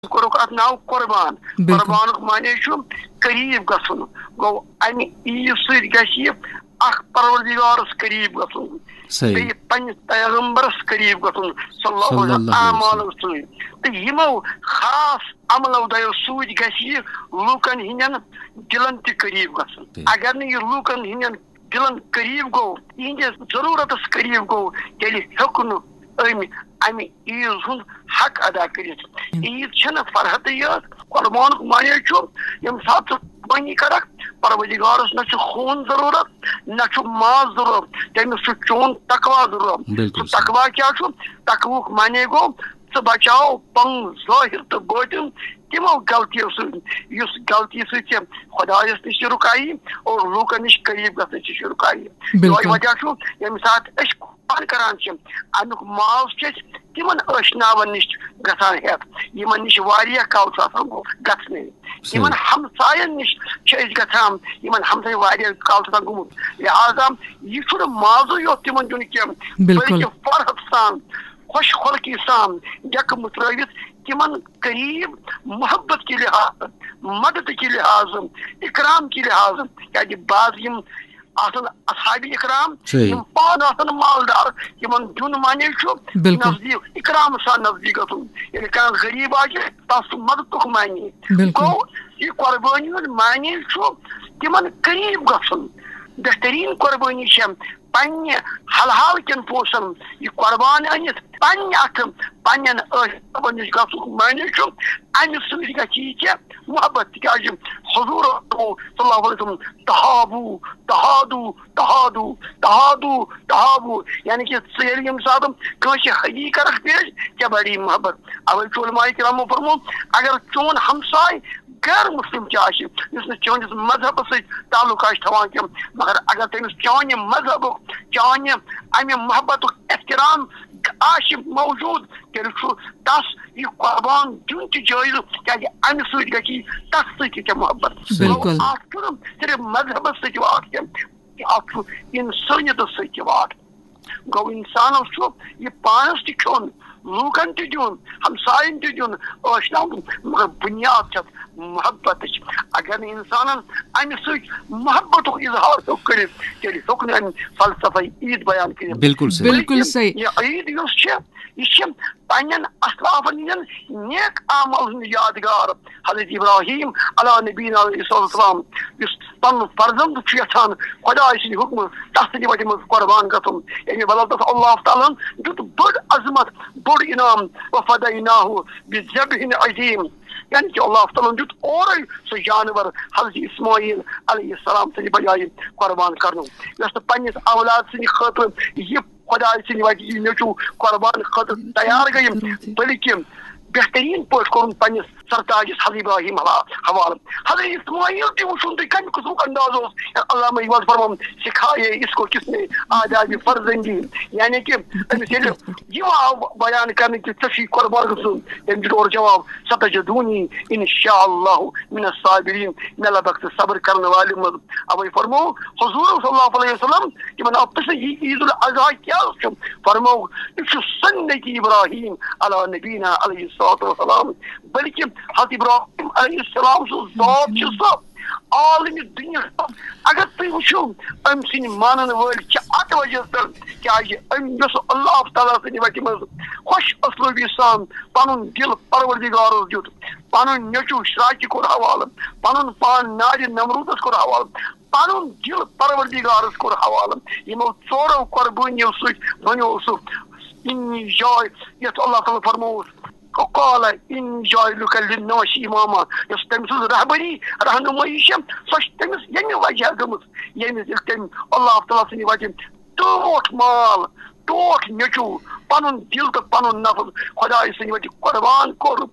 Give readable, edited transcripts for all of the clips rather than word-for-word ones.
کوٚرُکھ اتھ ناو قۄربان. قۄربانُک معنی چھُ قریٖب گژھُن. گوٚو امہِ عیٖد سۭتۍ گژھِ یہِ اکھ پروردگارس قریٖب گژھُن, بیٚیہِ پننِس پیغمبرس قریٖب گژھُن صلی اللہ علیہ وسلم اعمالو سۭتۍ. تہٕ یِمو خاص عملو دۄیو سۭتۍ گژھِ یہِ لوٗکن ہٕنٛدٮ۪ن دِلن تہِ قریٖب گژھُن. اگر نہٕ یہِ لوٗکن ہٕنٛدٮ۪ن دِلن قریٖب گوٚو, یِہنٛدِس ضروٗرتس قریٖب گوٚو, تیٚلہِ ہیوٚک نہٕ امہِ عیٖز ہُنٛد حق ادا کٔرِتھ. عیٖد چھنہٕ فرحتٕے یٲژ. قۄربانُک معنی چھُ ییٚمہِ ساتہٕ ژٕ قۄربٲنی کرکھ پروردگارس نہ چھُ خوٗن ضروٗرت نہ چھُ ماز ضروٗرت, تٔمِس چھُ چون تقوا ضروٗرت. سُہ تقوا کیٛاہ چھُ؟ تقوہُک معنی گوٚو ژٕ بچاو پنُن ظٲہِر تہٕ بٲطِن تِمو غلطیو سۭتۍ یُس غلطی سۭتۍ ژےٚ خۄدایس نِش تہِ رُکایی اور لوٗکن نِش قریٖب گژھنہٕ تہِ چھِ رُکایی. یِہوے وجہ چھُ ییٚمہِ ساتہٕ أسۍ قۄربان کران چھِ امیُک ماز چھِ أسۍ تِمن ٲشناون نِش گژھان ہٮ۪تھ یِمن نِش واریاہ کال چھُ آسان گژھنٕے. یِمن ہمساین نِش چھِ أسۍ گژھان یِمن ہمساے واریاہ کال چھُ آسان گوٚمُت. لہٰذا یہِ چھُنہٕ مازٕے یوت تِمن دیُن کینٛہہ بلکہِ فرحت سان خوش خلقی سان ڈیکہٕ مترٲوِتھ تِمن قریٖب محبت کہِ لحاظ مدد کہِ لحاظ اکرام کہِ لحاظ. کیازِ بعض یِم آسان اصحابِ اکرام یِم پانہٕ آسان مالدار تِمن دیُن معنی چھُ نزدیٖک اکرام سان نزدیٖک گژھُن. ییٚلہِ کانٛہہ غریٖب آسہِ تس چھُ مددُک معنی. گوٚو یہِ قۄربٲنی ہُنٛد معنی چھُ تِمن قریٖب گژھُن. بہتریٖن قۄربٲنی چھےٚ پننہِ حلحال کٮ۪ن پونٛسن یہِ قۄربان أنِتھ پننہِ اتھٕ پننٮ۪ن ٲسۍ نِش گژھُک معنی چھُ امہِ سۭتۍ گژھِ یہِ ژےٚ محبت. تِکیٛازِ حضوٗر صلی اللہ علیہ وسلم تہابوٗ تہادوٗ تہادوٗ تہادوٗ تہابوٗ یعنی کہِ ژٕ ییٚلہِ ییٚمہِ ساتہٕ کٲنٛسہِ حدی کرکھ پیش ژےٚ بڑی محبت. اوے چھُ علماء کرامو فرمووُکھ اگر چون ہمساے غیر مسلم تہِ آسہِ یُس نہٕ چٲنِس مذہبس سۭتۍ تعلق آسہِ تھاوان کینٛہہ مگر اگر تٔمِس چانہِ مذہبُک چانہِ امہِ محبتُک احترام آسہِ موجوٗد تیٚلہِ چھُ تس یہِ قۄربان دیُن تہِ جٲیز. کیازِ امہِ سۭتۍ گژھِ تس سۭتۍ ژےٚ محبت. اتھ چھُنہٕ صرف مذہبس سۭتۍ واٹھ کینٛہہ اتھ چھُ انسٲنیتس سۭتۍ تہِ واٹھ. گوٚو انسانس چھُ یہِ پانس تہِ کھیوٚن لوٗکن تہِ دیُن ہمساین تہِ دیُن ٲشناون مگر بُنیاد چھِ محبتٕچ. اگر نہٕ انسانن امہِ سۭتۍ محبتُک اظہار ہیوٚک کٔرِتھ تیٚلہِ ہیوٚک نہٕ امہِ فلسفے عیٖد بیان کٔرِتھ. بالکل صحیح. یہِ عیٖد یُس چھِ یہِ چھِ پننٮ۪ن اسلافن ہٕنٛدٮ۪ن نیک اعمال ہُنٛد یادگار. حضرت ابراہیم علیٰ نبینا علیہ السلام یُس پنُن فرزند چھُ یژھان خۄداے سٕنٛدِ حُکمہٕ تس سٕنٛدِ وتہِ منٛز قۄربان گژھُن. ییٚمہِ بدولتس اللہ تعالیٰ ہن دیُت بٔڑ عظمت بوٚڑ انعام وفدیناہُ بذبحٍ عظیٖم. یعنی کہ اللہ تعالیٰ دیُت اورے سُہ جانور حضرت اسماعیل علیہ السلام سٕنٛدِ بجایہِ قۄربان کرنُک. یۄس نہٕ پننِس اولاد سٕنٛدِ خٲطرٕ یہِ خۄداے سٕنٛدِ وتہِ یہِ نیٚچوٗ قۄربان خٲطرٕ تیار گٔیِم بلکہِ بہتریٖن پٲٹھۍ کوٚرُن پننِس سرتاجس حضرت ابراہیم حوالہٕ. حضرت اسماعیل تہِ وٕچھُن تُہۍ کمہِ قٕسمُک انداز اوس. علامہ اقبال فرماوُن سکھائے اس کو کس نے آدابِ فرزندی. یعنی کہ أمِس ییٚلہِ یہِ آو بیان کرنہٕ کہِ ژےٚ چھُے قۄربان گژھُن تٔمۍ دیُت اورٕ جواب ستجدونی انشاء اللہ من الصابرین. مےٚ لبکھ ژٕ صبر کرن والٮ۪ن منٛز. اوے فرموو حضوٗر صلی اللہ علیہ وسلم تِمن آو پرٛژھنہٕ یہِ عیٖد الاضحیٰ کیٛاہ چھُ. فرمووُکھ یہِ چھُ سنت ابراہیم علیٰ نبینا علیہ الصلوۃ والسلام. بلکہ حضرت ابراہیم علیہ السلام سُنٛد ذات چھُ سُہ عالمِ دُنیا. اگر تُہۍ وٕچھِو أمۍ سٕنٛدۍ مانن وٲلۍ چھِ اتھ وجہ سۭتۍ کیازِ أمۍ یۄس اللہ تعالیٰ سٕنٛدِ وتہِ منٛز خۄش اسلوٗبی سان پنُن دل پروردگارس دیُت. پنُن نیٚچوٗ شراکہِ کوٚر حوالہٕ پنُن پان نارِ نمروٗدس کوٚر حوالہٕ پنُن دل پروردگارس کوٚر حوالہٕ. یِمو ژورو قۄربٲنیو سۭتۍ بنیو سُہ اِنی جاے یتھ اللہ تعالیٰ فرمووُس قال إني جاعلك للناس إماما. یۄس تٔمۍ سٕنٛز رہبری رہنُمٲیی چھِ سۄ چھِ تٔمِس ییٚمہِ وجہ گٔمٕژ ییٚمہِ ییٚلہِ تٔمۍ اللہ تعالیٰ سٕنٛدِ وتہِ ٹوٹھ مال ٹوٹھ نیٚچوٗ پنُن دل تہٕ پنُن نفس خۄداے سٕنٛدِ وتہِ قۄربان کوٚر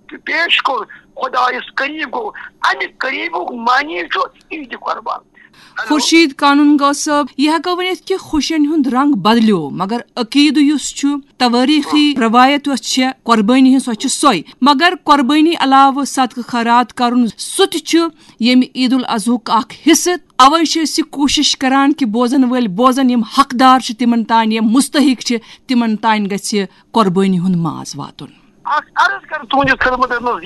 پیش کوٚر خۄدایس قریٖب گوٚو. امہِ قریٖبُک معنی چھُ عیٖدِ قۄربان. خورشید قانون گو صٲب یہ ہیٚکو ؤنِتھ کہ خوشین ہُنٛد رنگ بدلیو مگر عقیدٕ یُس چھُ توٲریٖخی روایت یۄس چھےٚ قۄربٲنی ہٕنٛز سۄ چھِ سۄے. مگر قۄربٲنی علاوٕ صدقہٕ خیرات کرُن سُہ تہِ چھُ ییٚمہِ عید الاضحیٰ اکھ حصہٕ. اوے چھِ أسۍ یہِ کوٗشش کران کہِ بوزن وٲلۍ بوزن یِم حقدار چھِ تِمن تانۍ یِم مستحق چھِ تِمن تانۍ گژھِ قۄربٲنی ہُنٛد ماز واتُن. عرض کر تہندس خدمت